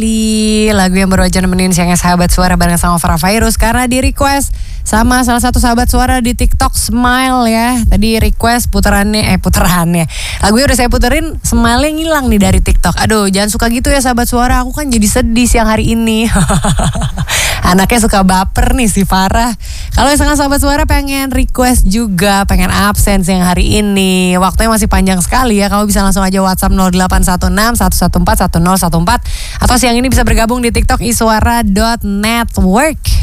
Lagu yang baru aja nemenin siangnya Sahabat Suara bareng sama Farah Fairuz karena di request sama salah satu sahabat suara di TikTok, Smile ya. Tadi request puterannya. Lagunya udah saya puterin, Smile-nya ngilang nih dari TikTok. Aduh, jangan suka gitu ya sahabat suara, aku kan jadi sedih siang hari ini. Anaknya suka baper nih si Farah. Kalau misalkan sahabat suara pengen request juga, pengen absen siang hari ini, waktunya masih panjang sekali ya. Kamu bisa langsung aja WhatsApp 0816 114 1014 atau siang ini bisa bergabung di TikTok iswara.network.